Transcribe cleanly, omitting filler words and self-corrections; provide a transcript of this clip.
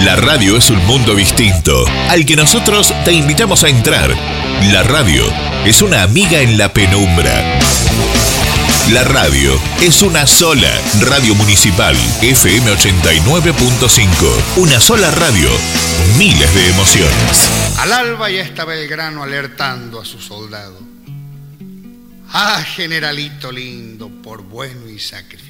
La radio es un mundo distinto, al que nosotros te invitamos a entrar. La radio es una amiga en la penumbra. La radio es una sola. Radio Municipal FM 89.5. Una sola radio, miles de emociones. Al alba ya está Belgrano alertando a su soldado. Ah, generalito lindo, por bueno y sacrificado.